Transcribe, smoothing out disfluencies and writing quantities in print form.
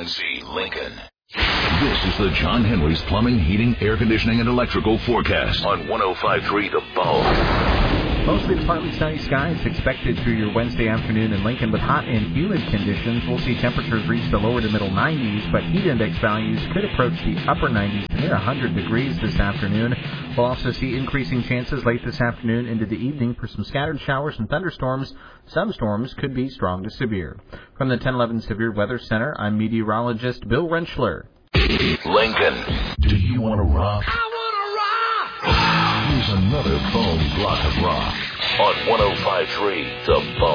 UNC Lincoln. This is the John Henry's Plumbing, Heating, Air Conditioning, and Electrical forecast on 105.3 The Bone. Mostly to partly sunny skies expected through your Wednesday afternoon in Lincoln with hot and humid conditions. We'll see temperatures reach the lower to middle 90s, but heat index values could approach the upper 90s to near 100 degrees this afternoon. We'll also see increasing chances late this afternoon into the evening for some scattered showers and thunderstorms. Some storms could be strong to severe. From the 1011 Severe Weather Center, I'm meteorologist Bill Rentschler. Lincoln, do you want to rock? I want to rock! Here's another Bone block of rock on 105.3 The Bone.